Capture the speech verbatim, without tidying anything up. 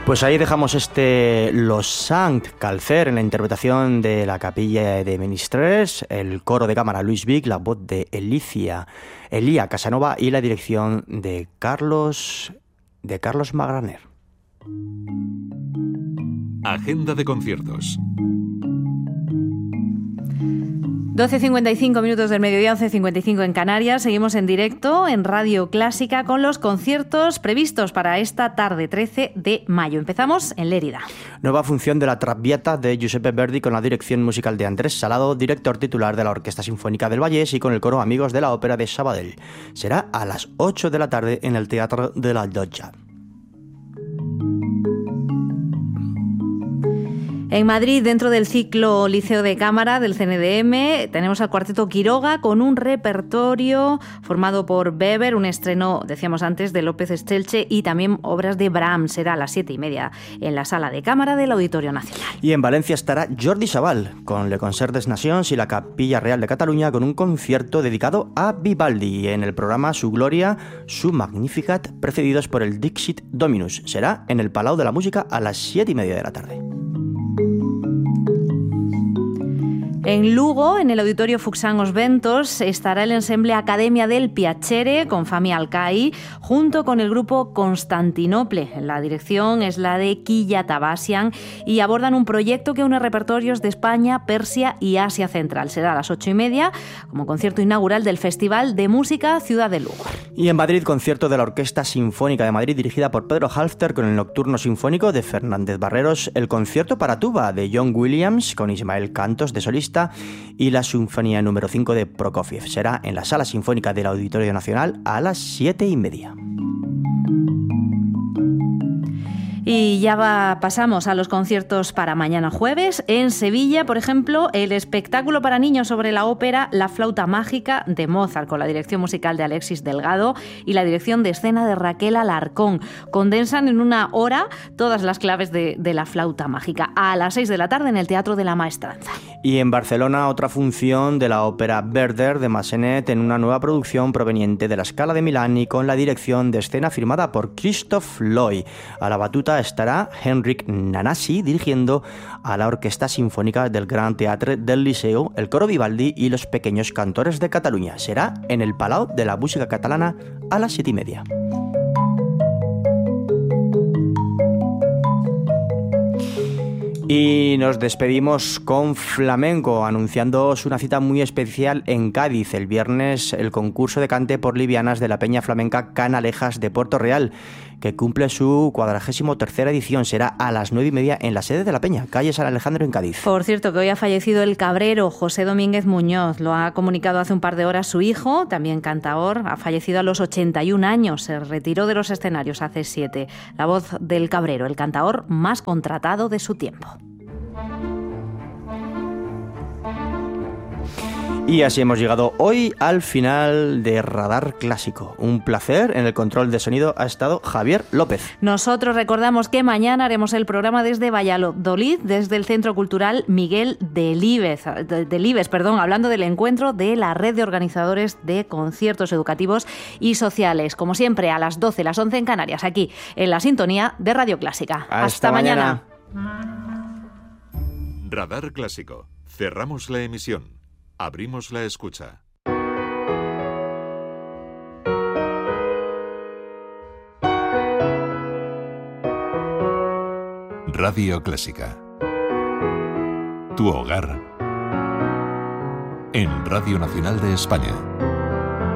Pues ahí dejamos este Los Sankt Calcer en la interpretación de la Capilla de Ministres, el coro de cámara Luis Vic, la voz de Elicia, Elía Casanova y la dirección de Carlos, de Carlos Magraner. Agenda de conciertos. doce cincuenta y cinco minutos del mediodía, once cincuenta y cinco en Canarias. Seguimos en directo en Radio Clásica con los conciertos previstos para esta tarde, trece de mayo. Empezamos en Lérida. Nueva función de la Traviata de Giuseppe Verdi con la dirección musical de Andrés Salado, director titular de la Orquesta Sinfónica del Vallés, y con el coro Amigos de la Ópera de Sabadell. Será a las ocho de la tarde en el Teatro de la Llotja. En Madrid, dentro del ciclo Liceo de Cámara del C N D M, tenemos al Cuarteto Quiroga con un repertorio formado por Weber, un estreno, decíamos antes, de López Estelche y también obras de Brahms. Será a las siete y media en la Sala de Cámara del Auditorio Nacional. Y en Valencia estará Jordi Sabal con Le Concert des Nations y la Capilla Real de Cataluña con un concierto dedicado a Vivaldi. En el programa Su Gloria, Su Magnificat, precedidos por el Dixit Dominus. Será en el Palau de la Música a las siete y media de la tarde. En Lugo, en el Auditorio Fuxán Os Ventos, estará el ensemble Academia del Piacere con Fami Alcai, junto con el grupo Constantinople. La dirección es la de Quilla Tabasian y abordan un proyecto que une repertorios de España, Persia y Asia Central. Será a las ocho y media como concierto inaugural del Festival de Música Ciudad de Lugo. Y en Madrid, concierto de la Orquesta Sinfónica de Madrid dirigida por Pedro Halfter con el Nocturno Sinfónico de Fernández Barreros, el concierto para tuba de John Williams con Ismael Cantos de solista y la Sinfonía número cinco de Prokofiev. Será en la Sala Sinfónica del Auditorio Nacional a las siete y media. Y ya va, pasamos a los conciertos para mañana jueves. En Sevilla, por ejemplo, el espectáculo para niños sobre la ópera La Flauta Mágica de Mozart, con la dirección musical de Alexis Delgado y la dirección de escena de Raquel Alarcón. Condensan en una hora todas las claves de, de la flauta mágica. A las seis de la tarde en el Teatro de la Maestranza. Y en Barcelona, otra función de la ópera Werther de Massenet en una nueva producción proveniente de la Scala de Milán y con la dirección de escena firmada por Christoph Loy. A la batuta estará Henrik Nanasi dirigiendo a la Orquesta Sinfónica del Gran Teatre del Liceo, el Coro Vivaldi y los Pequeños Cantores de Cataluña. Será en el Palau de la Música Catalana a las siete y media. Y nos despedimos con flamenco, anunciándoos una cita muy especial en Cádiz. El viernes, el concurso de cante por livianas de la Peña Flamenca Canalejas de Puerto Real, que cumple su cuadragésimo tercera edición. Será a las nueve y media en la sede de la Peña, calle San Alejandro en Cádiz. Por cierto, que hoy ha fallecido el cabrero José Domínguez Muñoz. Lo ha comunicado hace un par de horas su hijo, también cantaor. Ha fallecido a los ochenta y un años. Se retiró de los escenarios hace siete. La voz del cabrero, el cantaor más contratado de su tiempo. Y así hemos llegado hoy al final de Radar Clásico. Un placer. En el control de sonido ha estado Javier López. Nosotros recordamos que mañana haremos el programa desde Valladolid, desde el Centro Cultural Miguel Delibes, Delibes, perdón, hablando del encuentro de la red de organizadores de conciertos educativos y sociales. Como siempre, a las doce, las once en Canarias, aquí en la sintonía de Radio Clásica. Hasta, Hasta mañana. mañana. Radar Clásico. Cerramos la emisión. Abrimos la escucha. Radio Clásica. Tu hogar en Radio Nacional de España.